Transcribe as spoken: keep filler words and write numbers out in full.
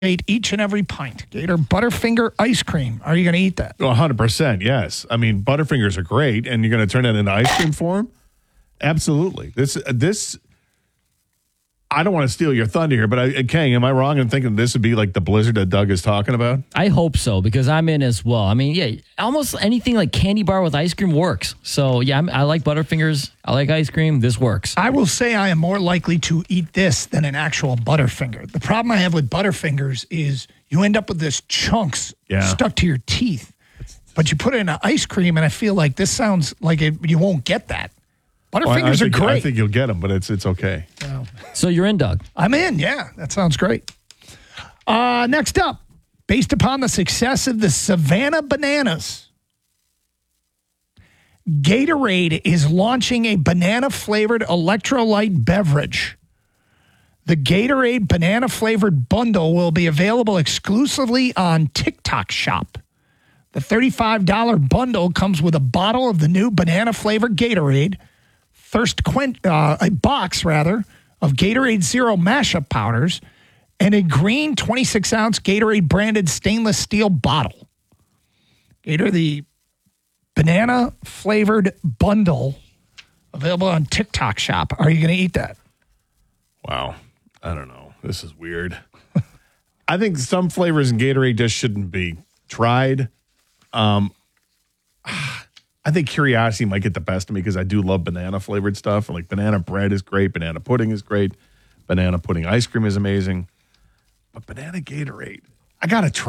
ate each and every pint. Gator Butterfinger ice cream. Are you going to eat that? one hundred percent, yes. I mean, Butterfingers are great, and you're going to turn that into ice cream for them? Absolutely. This, this. I don't want to steal your thunder here, but I, Kang, am I wrong in thinking this would be like the blizzard that Doug is talking about? I hope so, because I'm in as well. I mean, yeah, almost anything like candy bar with ice cream works. So, yeah, I'm, I like Butterfingers. I like ice cream. This works. I will say I am more likely to eat this than an actual Butterfinger. The problem I have with Butterfingers is you end up with this chunks yeah. stuck to your teeth. But you put it in an ice cream, and I feel like this sounds like it, you won't get that. Butterfingers well, I, I think, are great. I think you'll get them, but it's it's okay. Wow. So you're in, Doug? I'm in, yeah. That sounds great. Uh, next up, based upon the success of the Savannah Bananas, Gatorade is launching a banana-flavored electrolyte beverage. The Gatorade banana-flavored bundle will be available exclusively on TikTok Shop. The thirty-five dollars bundle comes with a bottle of the new banana-flavored Gatorade, Thirst Quench, uh, a box, rather, of Gatorade Zero mashup powders, and a green twenty-six ounce Gatorade branded stainless steel bottle. Gator, the banana flavored bundle, available on TikTok Shop. Are you going to eat that? Wow. I don't know. This is weird. I think some flavors in Gatorade just shouldn't be tried. Um, I think curiosity might get the best of me because I do love banana flavored stuff. Like banana bread is great. Banana pudding is great. Banana pudding ice cream is amazing. But banana Gatorade, I got to try.